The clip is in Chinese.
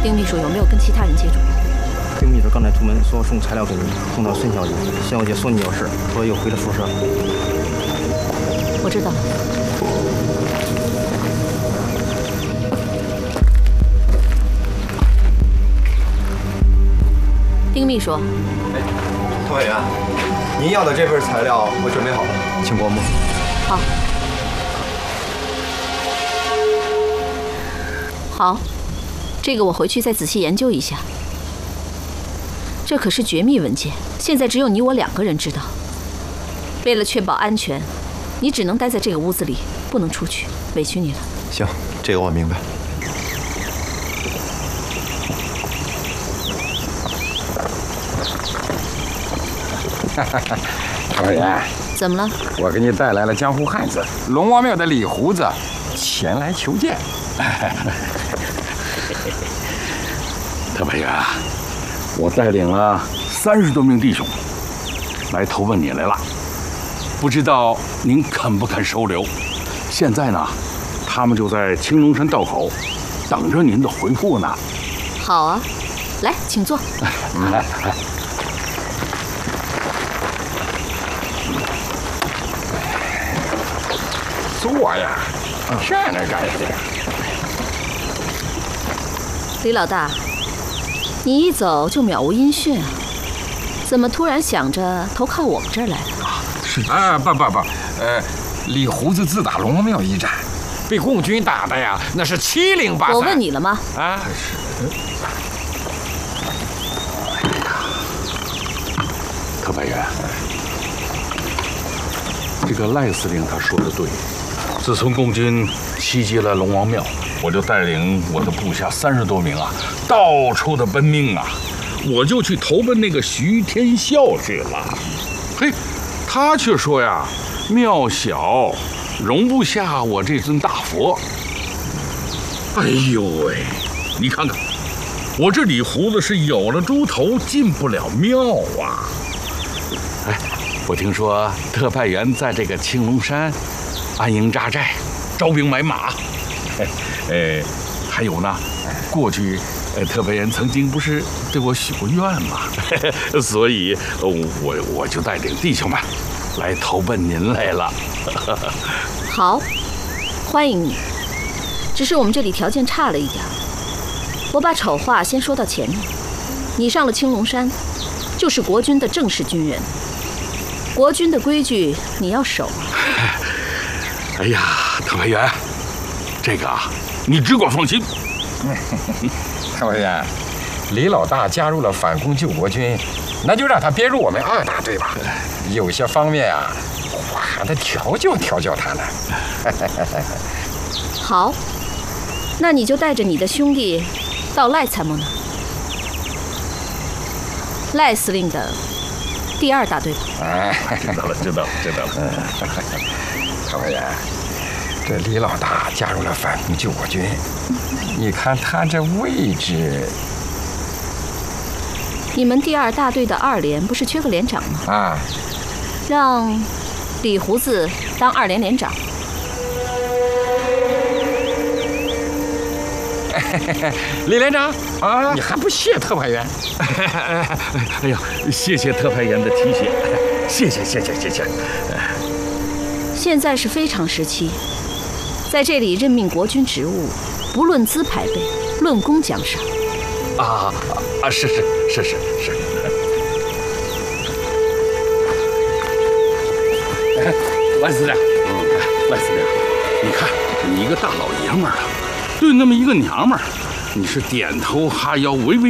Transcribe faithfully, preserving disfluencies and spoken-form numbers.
丁秘书有没有跟其他人接触？ 丁秘书刚才出门说送材料给你，送到孙小姐。孙小姐说你有事，所以又回了宿舍。 我知道了。丁秘书， 哎，特派员，您要的这份材料我准备好了，请过目。 好。好，这个我回去再仔细研究一下。这可是绝密文件，现在只有你我两个人知道。为了确保安全，你只能待在这个屋子里，不能出去。委屈你了。 行，这个我明白。 特派员， 怎么了？ 我给你带来了江湖汉子龙王庙的李胡子，前来求见。 特派员，我带领了三十多名弟兄来投奔你来了，不知道您肯不肯收留？现在呢，他们就在青龙山道口等着您的回复呢。 好啊，来，请坐。 来， 坐呀，站那干什么？ 李老大，你一走就渺无音讯啊，怎么突然想着投靠我们这儿来了？ 是啊，不不不，呃，李胡子自打龙王庙一战，被共军打的呀，那是七零八散。 我问你了吗？ 啊，是。 特派员，这个赖司令他说的对，自从共军袭击了龙王庙，我就带领我的部下三十多名啊，到处的奔命啊，我就去投奔那个徐天笑去了。嘿，他却说呀，庙小，容不下我这尊大佛。哎呦喂，你看看，我这李胡子是有了猪头进不了庙啊！哎，我听说特派员在这个青龙山安营扎寨，招兵买马。呃，还有呢，过去呃特派员曾经不是对我许过愿吗？所以我我就带领弟兄们来投奔您来了。 好，欢迎你。只是我们这里条件差了一点，我把丑话先说到前面。你上了青龙山，就是国军的正式军人。国军的规矩你要守。 哎呀，特派员，这个啊，你只管放心。 特派员，李老大加入了反共救国军，那就让他编入我们二大队吧。有些方面啊，我还得调教调教他呢。 好，那你就带着你的兄弟到赖参谋那儿，赖司令的第二大队吧。 哎， 知道了，知道了，知道了。 特派员，这李老大加入了反共救国军，你看他这位置。 你们第二大队的二连不是缺个连长吗？ 啊， 让李胡子当二连连长。 李连长啊，你还不谢特派员？ 哎呀，谢谢特派员的提携，谢谢谢谢谢谢。 现在是非常时期，在这里任命国军职务，不论资排辈，论功奖赏。 啊啊，是是是是是。赖司令，嗯，赖司令，你看你一个大老爷们儿啊，对那么一个娘们儿，你是点头哈腰，唯唯